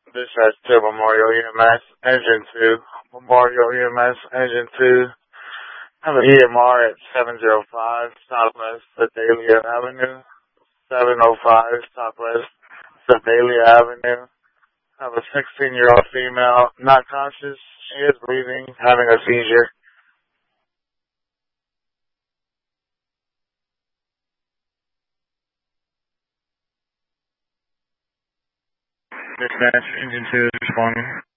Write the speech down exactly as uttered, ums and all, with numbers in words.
Dispatch to Memorial E M S, Engine two. Memorial E M S, Engine two. Have an E M R at seven oh five Southwest Sedalia Avenue. seven oh five Southwest Sedalia Avenue. Have a sixteen-year-old female, not conscious. She is breathing, having a seizure. Dispatch, Engine two is responding.